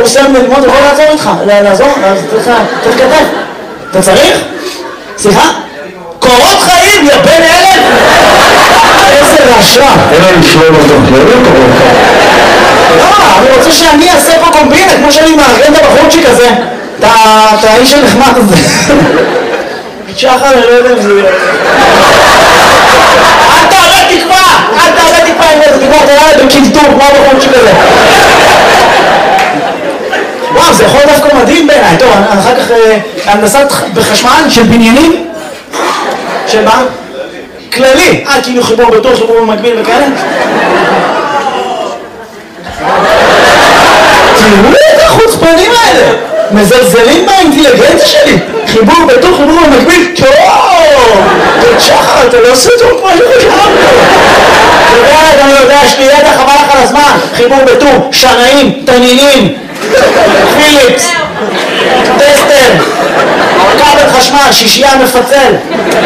הוא סיים ללמוד, יכול לעזור איתך, לעזור, תתכתב. אתה צריך? סליחה? קורות חיים, יא בן אלף! איזה רשע! אין לי לשלול אותו, לא קורות חיים. לא, אני רוצה שאני אעשה פה קומבינה, כמו שאני מארגן את הבחורצ'יק הזה. אתה האיש הנחמד הזה. שחר, אני לא יודע אם זה יהיה. אל תעלה תקווה עם איזה תקווה, אתה יאללה בקלטור, כמו הבחורצ'יק הזה. וואו, זה יכול דווקא מדהים בעיניי. טוב, אחר כך הנדסת בחשמל של בניינים. של מה? כללי. כאילו חיבור בטוח, חיבור במקביל וכאלה. תראו את החוצפנים האלה. מזלזלים באינטליגנציה שלי. חיבור בטוח, חיבור במקביל. טוב, שחר, אתה לא עושה טוב כמו שחשבנו. אני יודע, יש לי ידע חבל לך על הזמן. חיבור בטור, שנאים, תנינים, פיליפס, טסטר, כבל חשמל, שישייה מפצל.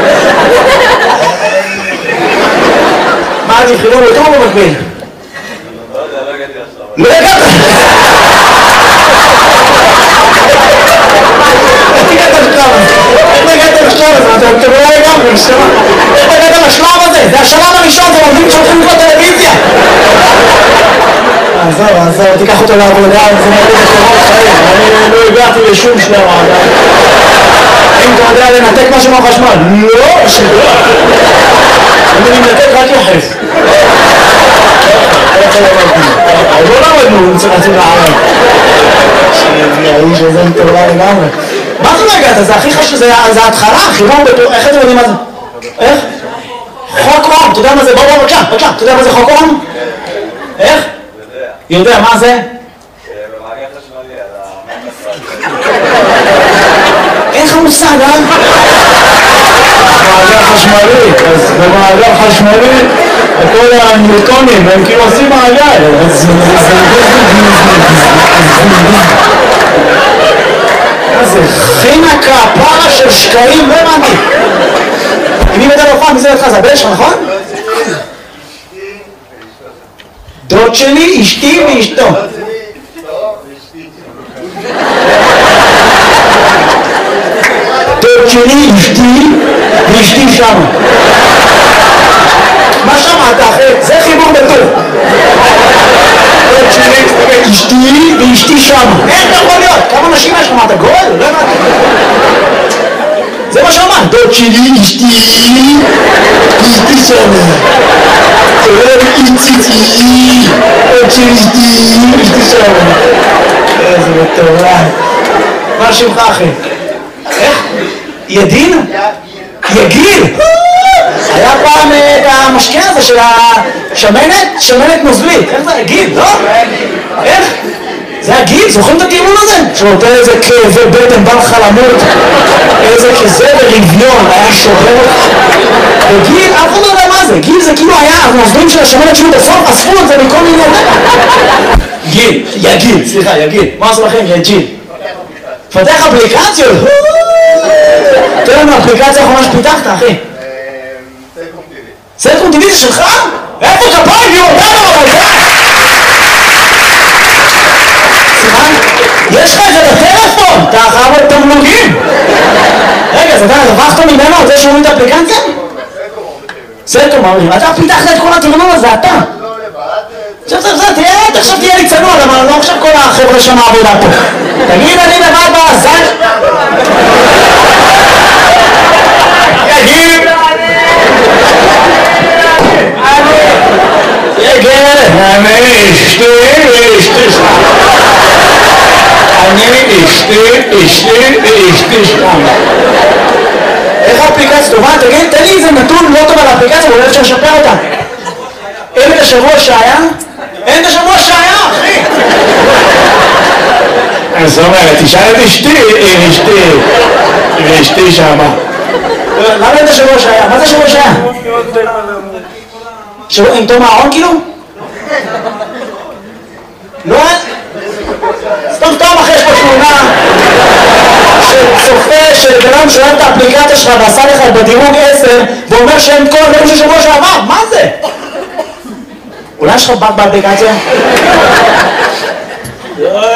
מה אני, חיבור בטור או במקביל? לא הגעת! איך הגעת לשלב הזה? אתה לא לגמרי, איך הגעת לשלב הזה? זה השלב הראשון, זה עובדים שהולכים לקרוא טלוויזיה. עזוב, תיקח אותו לעבודה, זה מראה לקורות חיים. אני לא הגעתי לשום שלב עדיין. אם אתה יודע לנתק משהו מהחשמל? לא, שלא. אם אני מנתק רק יחס. לא למדנו, אני צריך להציג לערב. האיש הזה מטורף לגמרי. מה זה לא הגעת? זה הכי חשוב, זה ההתחלה, חיבור בטור, איך אתם יודעים מה זה? איך? חוק אום, אתה יודע מה זה? בוא, בבקשה, אתה יודע מה זה חוק אום? איך? יודע, מה זה? במעגל חשמלי, על אין לך מושג, אה? במעגל חשמלי, אז במעגל חשמלי כל הניוטונים הם כאילו עושים מעגל. זה חינה כפרה של שקעים, לא הבנתי. מי יודע בפעם, מי זה לך? זה הבן שלך, נכון? דוד שלי, אשתי ואשתו. דוד שלי, אשתי ואשתי שם. מה שמעת אחי? זה חיבור בטור. דוד שלי, אשתי ואשתי שם. איך אתה יכול להיות? כמה נשים יש לך? מה אתה גול? לא הבנתי. זה מה שאמרת. דוד שלי, אשתי ואשתי שם. איציצי, עוד שלישתי, אשתי שם. איזה מטורף. מה שמך אחי? איך? ידין? יגיל? היה פעם את המשקה הזה של השמנת? שמנת נוזלית. איך זה? יגיל, לא? איך? זה הגיל, זוכרים את הטיעון הזה? שנותן איזה כאבי בטן, בא לך למות, איזה כזה ורביון, היה שובר. וגיל, אף אחד לא יודע מה זה, גיל זה כאילו היה, הנוזלים של השמנת שהיו בסוף, אספו את זה מכל מיני... גיל, יגיל, סליחה, יגיל, מה עשו לכם? יגיל. פתח אפליקציות? תראה לנו אפליקציה האחרונה שפיתחת, אחי. סלקום טיבי זה שלך? איפה כפיים? היא אותנו בבית! יש לך את זה בטלפון, אתה חייב את תמלוגים. רגע, אז אתה רווחת ממנו על זה שהוא את האפליקציה? סלקום אומרים, אתה פיתחת את כל התרנון הזה, אתה. עכשיו תהיה לי צנוע, למה לא עכשיו כל החבר'ה שם העבודה פה. תגיד, אני לבד בעזל. יגיד. אני אשתי שם. איך האפליקציה טובה? תגיד, תן לי איזה נתון לא טוב על האפליקציה, ואולי אפשר לשפר אותה. אין את השבוע שהיה? אין את השבוע שהיה, אחי! זאת אומרת, תשאל את אשתי שמה. למה אין את השבוע שהיה? מה זה השבוע שהיה? עם תום הארון כאילו? לא? סתם אחרי יש פה תמונה של צופה של גלם שאוהב את האפליקציה שלך ועשה לך בדירוג 10 ואומר שאין כל הדברים של שבוע שעבר, מה זה? אולי יש לך בת באפליקציה?